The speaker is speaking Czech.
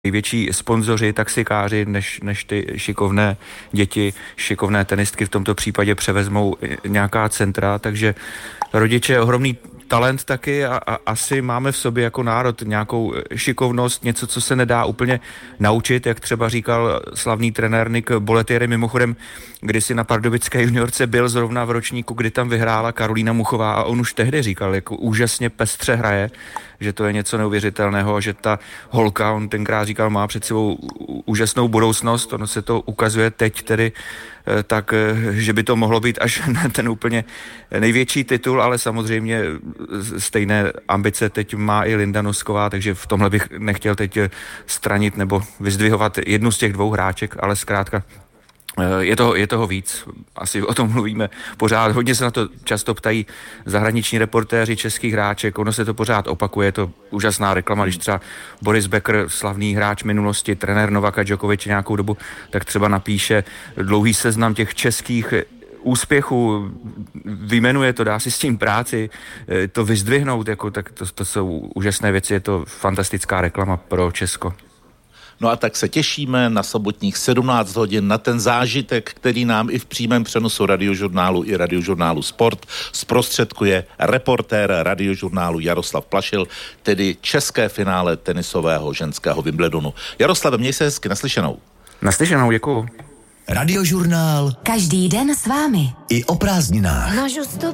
největší sponzoři, taxikáři, než ty šikovné děti, šikovné tenistky v tomto případě převezmou nějaká centra, takže rodiče ohromný talent taky a asi máme v sobě jako národ nějakou šikovnost, něco, co se nedá úplně naučit, jak třeba říkal slavný trenér Nick Bollettieri, mimochodem, kdysi na pardubické juniorce byl zrovna v ročníku, kdy tam vyhrála Karolína Muchová a on už tehdy říkal, jako úžasně pestře hraje, že to je něco neuvěřitelného, že ta holka, on tenkrát říkal, má před sebou úžasnou budoucnost, ono se to ukazuje teď tedy tak, že by to mohlo být až na ten úplně největší titul, ale samozřejmě stejné ambice teď má i Linda Nosková, takže v tomhle bych nechtěl teď stranit nebo vyzdvihovat jednu z těch dvou hráček, ale zkrátka je toho víc. Asi o tom mluvíme pořád. Hodně se na to často ptají zahraniční reportéři českých hráček. Ono se to pořád opakuje. Je to úžasná reklama, když třeba Boris Becker, slavný hráč minulosti, trenér Novaka Djokoviče nějakou dobu, tak třeba napíše dlouhý seznam těch českých úspěchů, vyjmenuje to, dá si s tím práci, to vyzdvihnout, jako, tak to jsou úžasné věci. Je to fantastická reklama pro Česko. No a tak se těšíme na sobotních 17 hodin na ten zážitek, který nám i v přímém přenosu Radiožurnálu i Radiožurnálu Sport zprostředkuje reportér Radiožurnálu Jaroslav Plašil, tedy české finále tenisového ženského Wimbledonu. Jaroslave, měj se hezky, naslyšenou. Naslyšenou, děkuju. Radiožurnál. Každý den s vámi. I o prázdninách. No,